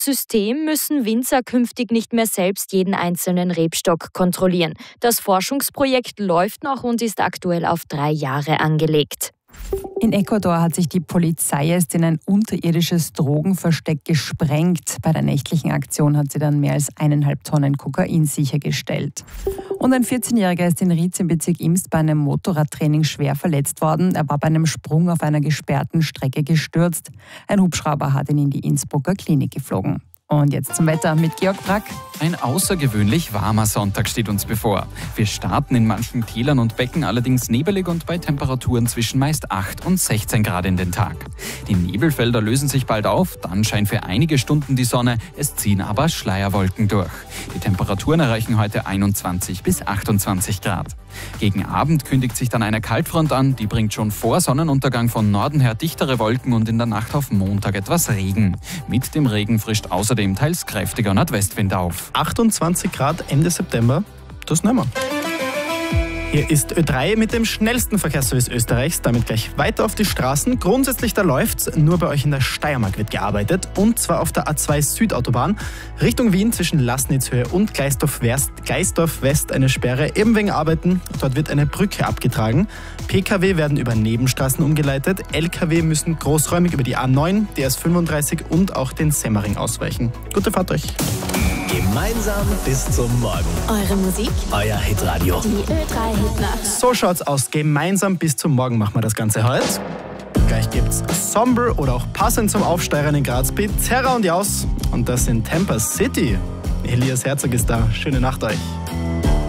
System müssen Winzer künftig nicht mehr selbst jeden einzelnen Rebstock kontrollieren. Das Forschungsprojekt läuft noch und ist aktuell auf 3 Jahre angelegt. In Ecuador hat sich die Polizei erst in ein unterirdisches Drogenversteck gesprengt. Bei der nächtlichen Aktion hat sie dann mehr als 1,5 Tonnen Kokain sichergestellt. Und ein 14-Jähriger ist in Rietz im Bezirk Imst bei einem Motorradtraining schwer verletzt worden. Er war bei einem Sprung auf einer gesperrten Strecke gestürzt. Ein Hubschrauber hat ihn in die Innsbrucker Klinik geflogen. Und jetzt zum Wetter mit Georg Brack. Ein außergewöhnlich warmer Sonntag steht uns bevor. Wir starten in manchen Tälern und Becken allerdings nebelig und bei Temperaturen zwischen meist 8 und 16 Grad in den Tag. Die Nebelfelder lösen sich bald auf, dann scheint für einige Stunden die Sonne, es ziehen aber Schleierwolken durch. Die Temperaturen erreichen heute 21 bis 28 Grad. Gegen Abend kündigt sich dann eine Kaltfront an, die bringt schon vor Sonnenuntergang von Norden her dichtere Wolken und in der Nacht auf Montag etwas Regen. Mit dem Regen frischt außerdem teils kräftiger Nordwestwind auf. 28 Grad Ende September, das nehmen wir. Hier ist Ö3 mit dem schnellsten Verkehrsservice Österreichs, damit gleich weiter auf die Straßen. Grundsätzlich da läuft's, nur bei euch in der Steiermark wird gearbeitet und zwar auf der A2 Südautobahn. Richtung Wien zwischen Laßnitzhöhe und Gleisdorf West eine Sperre, eben wegen Arbeiten. Dort wird eine Brücke abgetragen. Pkw werden über Nebenstraßen umgeleitet, Lkw müssen großräumig über die A9, die S35 und auch den Semmering ausweichen. Gute Fahrt euch! Gemeinsam bis zum Morgen. Eure Musik, Euer Hitradio. die Ö3-Hitnacht. So schaut's aus. Gemeinsam bis zum Morgen machen wir das Ganze heute. Gleich gibt's Somber oder auch passend zum Aufsteigern in Graz Terra und Jaus. Und das in Tampa City. Elias Herzog ist da. Schöne Nacht euch.